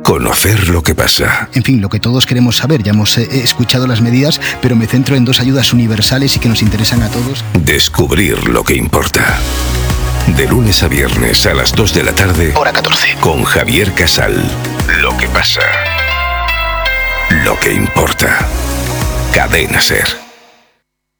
Conocer lo que pasa. En fin, lo que todos queremos saber. Ya hemos escuchado las medidas, pero me centro en 2 ayudas universales y que nos interesan a todos. Descubrir lo que importa. De lunes a viernes a las 2 de la tarde. Hora 14. Con Javier Casal. Lo que pasa. Lo que importa. Cadena SER.